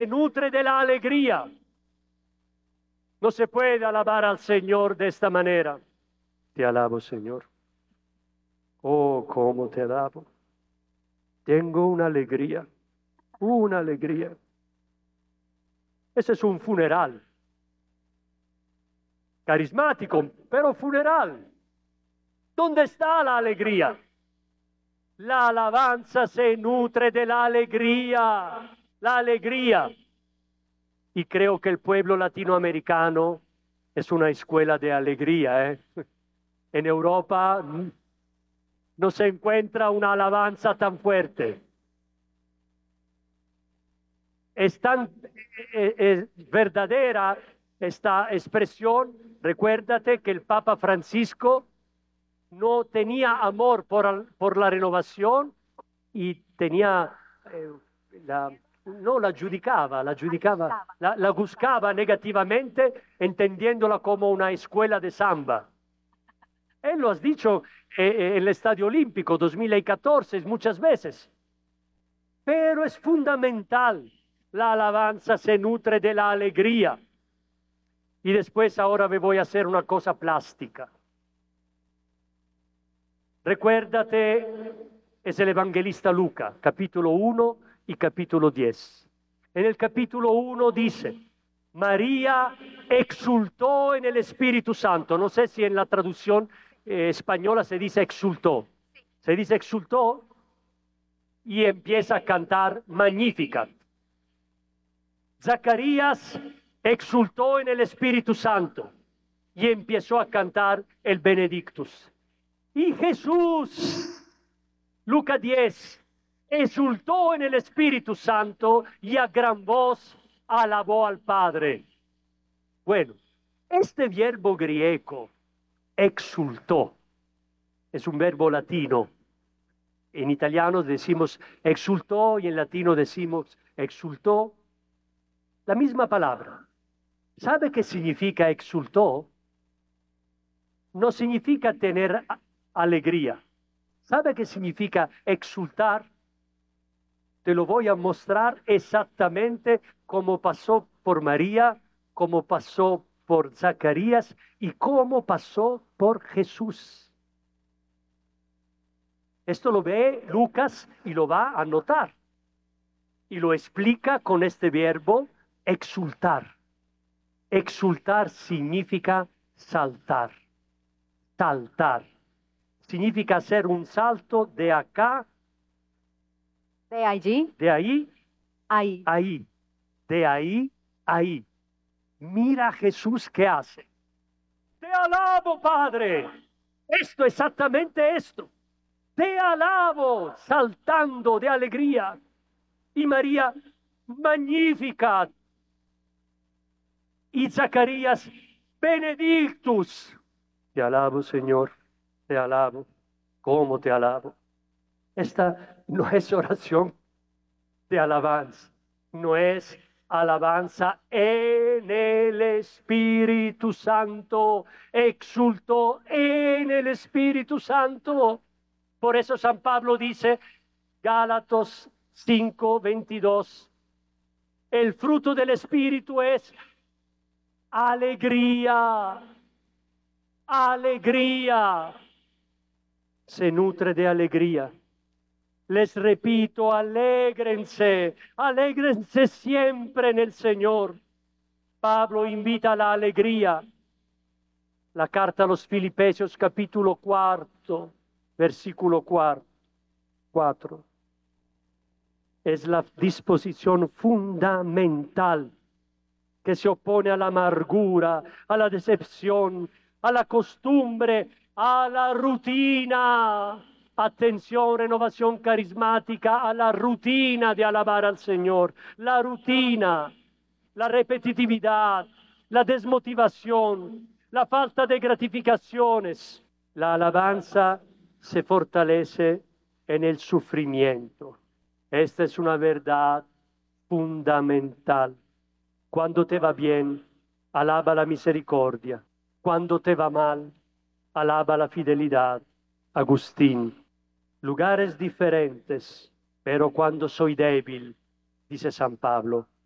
nutre de la alegría. No se puede alabar al Señor de esta manera. Te alabo, Señor. Oh, cómo te alabo. Tengo una alegría. Una alegría. Ese es un funeral. Carismático, pero funeral. ¿Dónde está la alegría? La alabanza se nutre de la alegría. La alegría. Y creo que el pueblo latinoamericano es una escuela de alegría. En Europa no se encuentra una alabanza tan fuerte. Es tan verdadera esta expresión. Recuérdate que el Papa Francisco no tenía amor por la renovación y tenía no la giudicava, la buscaba negativamente, entendiéndola como una escuela de samba. Él lo has dicho en el Estadio Olímpico 2014 muchas veces. Pero es fundamental. La alabanza se nutre de la alegría. Y después ahora me voy a hacer una cosa plástica. Recuérdate, es el evangelista Luca, capítulo 1 y capítulo 10. En el capítulo 1 dice, María exultó en el Espíritu Santo. No sé si en la traducción española se dice exultó. Se dice exultó y empieza a cantar Magnificat. Zacarías exultó en el Espíritu Santo y empezó a cantar el Benedictus. Y Jesús, Lucas 10, exultó en el Espíritu Santo y a gran voz alabó al Padre. Bueno, este verbo griego, exultó, es un verbo latino. En italiano decimos exultó y en latino decimos exultó. La misma palabra. ¿Sabe qué significa exultó? No significa tener alegría. ¿Sabe qué significa exultar? Te lo voy a mostrar exactamente como pasó por María, como pasó por Zacarías y como pasó por Jesús. Esto lo ve Lucas y lo va a anotar. Y lo explica con este verbo exultar. Exultar significa saltar. Saltar. Significa hacer un salto de acá. De allí. De ahí. Ahí. Ahí. De ahí. Ahí. Mira Jesús qué hace. Te alabo, Padre. Esto, exactamente esto. Te alabo, saltando de alegría. Y María, Magnificat. Y Zacarías, Benedictus. Te alabo, Señor. Te alabo. ¿Cómo te alabo? Esta no es oración de alabanza. No es alabanza en el Espíritu Santo. Exultó en el Espíritu Santo. Por eso San Pablo dice, Gálatas 5:22, el fruto del Espíritu es alegría. Alegría. Se nutre de alegría. Les repito, alégrense, alégrense siempre en el Señor. Pablo invita a la alegría. La carta a los Filipenses, capítulo 4, versículo 4. Es la disposición fundamental que se opone a la amargura, a la decepción, a la costumbre, a la rutina. Atención, renovación carismática, a la rutina de alabar al Señor. La rutina, la repetitividad, la desmotivación, la falta de gratificaciones. La alabanza se fortalece en el sufrimiento. Esta es una verdad fundamental. Cuando te va bien, alaba la misericordia. Cuando te va mal, alaba la fidelidad. Agustín. Lugares diferentes, pero cuando soy débil, dice San Pablo,